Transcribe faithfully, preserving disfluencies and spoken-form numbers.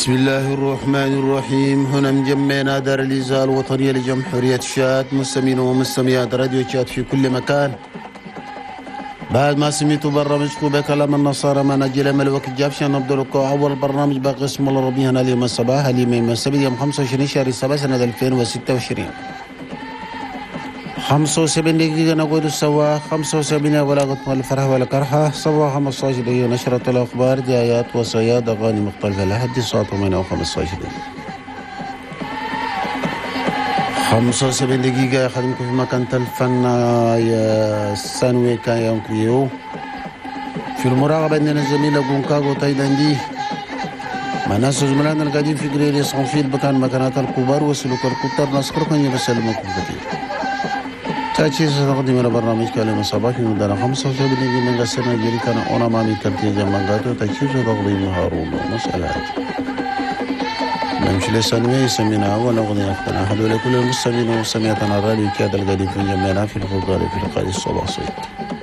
بسم الله الرحمن الرحيم. هنا مجمعنا دار الإذاعة الوطنية لجمهورية تشاد، مستمعين ومستمعات راديو تشاد في كل مكان. بعد ما سميتوا برنامجكم بكلام النصارى ما نجي ملوك الجابشة نبدأ لكم أول برنامج باقي اسم الله ربينا اليوم الصباح اليوم السبت يوم خمسة وعشرين شهر سبعة سنة ألفين وستة وعشرين. خمسة وسبعين دقيقة نقول السوا خمسة وسبعين ولا قطمة الفرح ولا كرحة صباح خمسة عشر دقيقة نشرة الأخبار دعايات وصياد أغاني مختلفة لحد الساعة ثمانية وخمسة عشر دقيقة. خمسة وسبعين دقيقة يخدمكم في مكان الفن يا سانوي كايون كريو. في المراقبة عندنا الزميلة بونكاغو تايلاندي مع ناس زملائنا القاعدين في قرية صنفيل بكان مكانات الكبار وسلوك الكتار نشكركم يبسلمكم كثير. تأتي ستقدم البرنامج كلمة صباح من دار خمسة وسبعين دقيقة من قصرنا جري كان أنا مامي ترتيجا مانغاتو تأتي ستقدم هارون مسألات نمشي لسانوي يسمينا أول أغنية أختنا هذول كل المستمعين ومستمعاتنا الراديو كاد القديم في جميعنا في الفقار في القادة الصباح صيد.